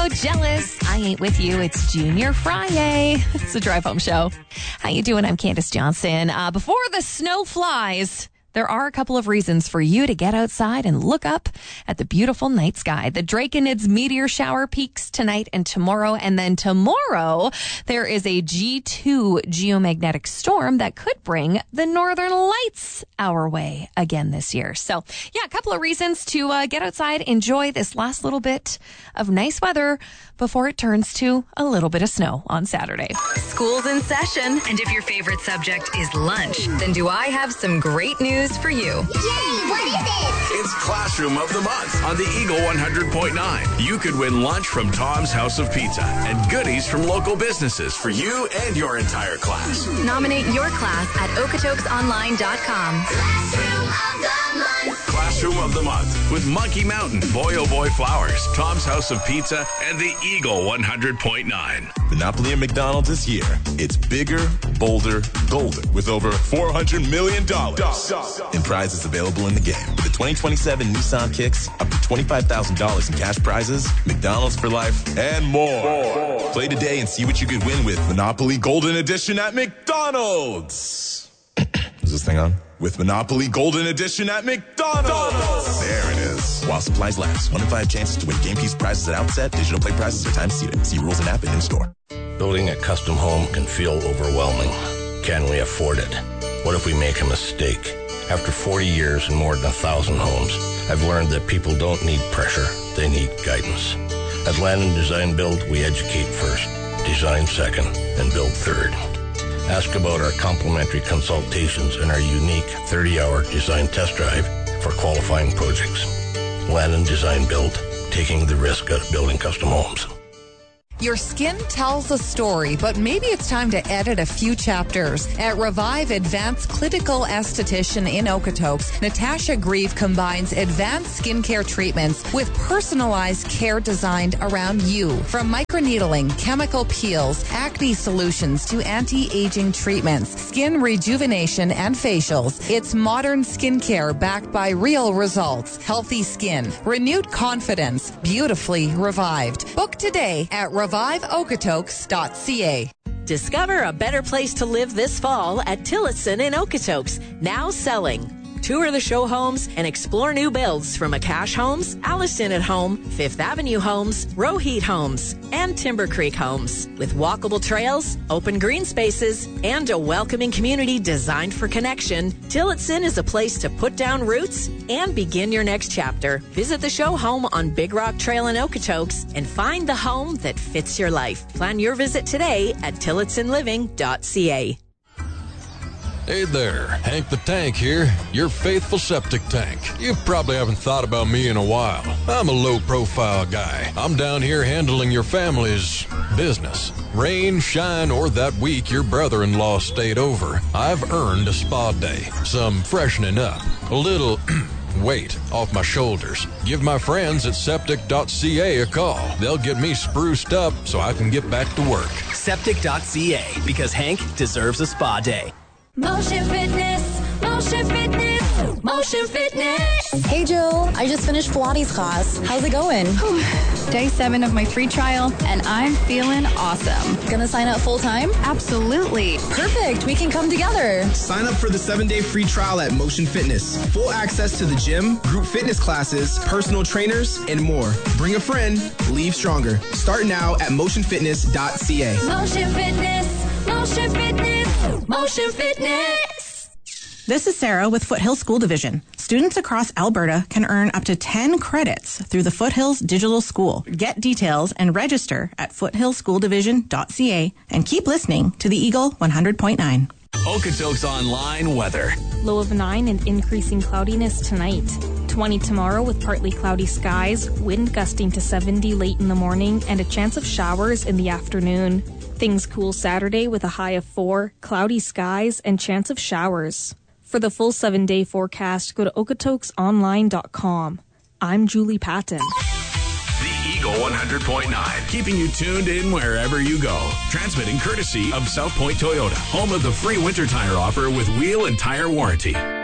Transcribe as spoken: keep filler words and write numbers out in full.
so jealous. I ain't with you. It's Junior Friday. It's a drive home show. How you doing? I'm Candace Johnson. Uh, before the snow flies, there are a couple of reasons for you to get outside and look up at the beautiful night sky. The Draconids meteor shower peaks tonight and tomorrow. And then tomorrow, there is a G two geomagnetic storm that could bring the northern lights our way again this year. So, yeah, a couple of reasons to uh, get outside, enjoy this last little bit of nice weather before it turns to a little bit of snow on Saturday. School's in session, and if your favorite subject is lunch, then do I have some great news for you. Yay, what is it? It's Classroom of the Month on the Eagle one hundred point nine. You could win lunch from Tom's House of Pizza and goodies from local businesses for you and your entire class. Nominate your class at okotoks online dot com. Classroom of the Month. Classroom of the Month with Monkey Mountain, Boy Oh Boy Flowers, Tom's House of Pizza, and the Eagle one hundred point nine. Monopoly at McDonald's this year. It's bigger, bolder, golder with over four hundred million dollars in prizes available in the game. With the twenty twenty-seven Nissan Kicks, up to twenty-five thousand dollars in cash prizes, McDonald's for life, and more. more. Play today and see what you could win with Monopoly Golden Edition at McDonald's. Is this thing on? With Monopoly Golden Edition at McDonald's. There it is. While supplies last. One in five chances to win game piece prizes at outset. Digital play prizes are time seated. See rules and app and in store. Building a custom home can feel overwhelming. Can we afford it? What if we make a mistake? After forty years and more than a thousand homes, I've learned that people don't need pressure. They need guidance. At Land and Design Build, we educate first, design second, and build third. Ask about our complimentary consultations and our unique thirty-hour design test drive for qualifying projects. Land and Design Build, taking the risk out of building custom homes. Your skin tells a story, but maybe it's time to edit a few chapters. At Revive Advanced Clinical Esthetician in Okotoks, Natasha Grieve combines advanced skincare treatments with personalized care designed around you. From microneedling, chemical peels, acne solutions to anti-aging treatments, skin rejuvenation, and facials, it's modern skincare backed by real results. Healthy skin, renewed confidence, beautifully revived. Book today at revive okotoks dot c a. Discover a better place to live this fall at Tillotson in Okotoks, now selling. Tour the show homes and explore new builds from Akash Homes, Allison at Home, Fifth Avenue Homes, Roheat Homes, and Timber Creek Homes. With walkable trails, open green spaces, and a welcoming community designed for connection, Tillotson is a place to put down roots and begin your next chapter. Visit the show home on Big Rock Trail in Okotoks and find the home that fits your life. Plan your visit today at tillotson living dot c a. Hey there, Hank the Tank here, your faithful septic tank. You probably haven't thought about me in a while. I'm a low-profile guy. I'm down here handling your family's business. Rain, shine, or that week your brother-in-law stayed over, I've earned a spa day, some freshening up, a little weight off my shoulders. Give my friends at septic dot c a a call. They'll get me spruced up so I can get back to work. septic dot c a, because Hank deserves a spa day. Motion Fitness, Motion Fitness, Motion Fitness. Hey Jill, I just finished Pilates class. How's it going? Day seven of my free trial, and I'm feeling awesome. Gonna sign up full time? Absolutely. Perfect, we can come together. Sign up for the seven-day free trial at Motion Fitness. Full access to the gym, group fitness classes, personal trainers, and more. Bring a friend, leave stronger. Start now at motion fitness dot c a. Motion Fitness, Motion Fitness, Motion Fitness. This is Sarah with Foothill School Division. Students across Alberta can earn up to ten credits through the Foothills Digital School. Get details and register at foothill school division dot c a and keep listening to the Eagle one hundred point nine. Okotoks Online weather. Low of nine and increasing cloudiness tonight. twenty tomorrow with partly cloudy skies, wind gusting to seventy late in the morning, and a chance of showers in the afternoon. Things cool Saturday with a high of four, cloudy skies, and chance of showers. For the full seven-day forecast, go to okotoks online dot com. I'm Julie Patton. The Eagle one hundred point nine, keeping you tuned in wherever you go. Transmitting courtesy of South Point Toyota, home of the free winter tire offer with wheel and tire warranty.